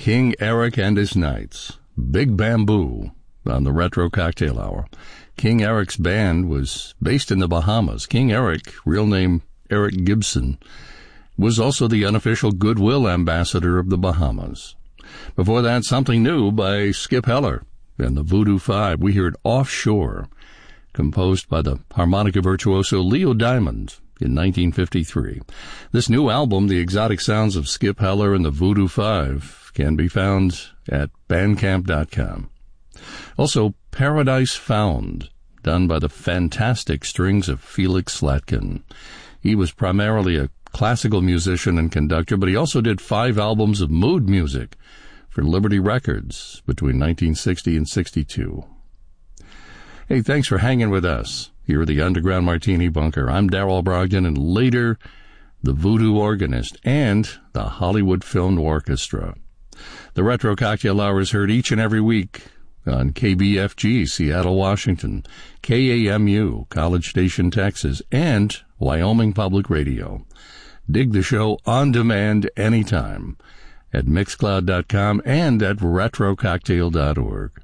King Eric and His Knights, Big Bamboo, on the Retro Cocktail Hour. King Eric's band was based in the Bahamas. King Eric, real name Eric Gibson, was also the unofficial goodwill ambassador of the Bahamas. Before that, Something New by Skip Heller and the Voodoo Five. We heard Offshore, composed by the harmonica virtuoso Leo Diamond in 1953. This new album, The Exotic Sounds of Skip Heller and the Voodoo Five, can be found at bandcamp.com. Also, Paradise Found, done by the fantastic strings of Felix Slatkin. He was primarily a classical musician and conductor, but he also did 5 albums of mood music for Liberty Records between 1960 and 62. Hey, thanks for hanging with us here at the Underground Martini Bunker. I'm Darrell Brogdon, and later, the Voodoo Organist and the Hollywood Film Orchestra. The Retro Cocktail Hour is heard each and every week on KBFG, Seattle, Washington, KAMU, College Station, Texas, and Wyoming Public Radio. Dig the show on demand anytime at Mixcloud.com and at RetroCocktail.org.